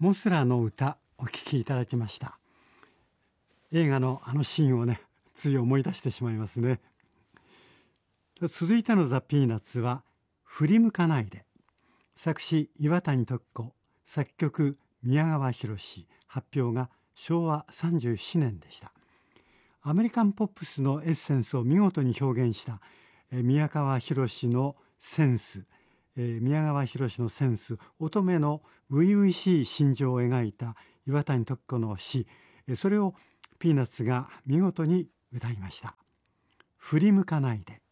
モスラの歌お聴きいただきました。映画のあのシーンをね、つい思い出してしまいますね。続いてのザ・ピーナッツは振り向かないで。作詞岩谷時子、作曲宮川博、発表が昭和37年でした。アメリカンポップスのエッセンスを見事に表現した宮川博のセンス、乙女の初々しい心情を描いた岩谷時子の詩、それをピーナッツが見事に歌いました。振り向かないで。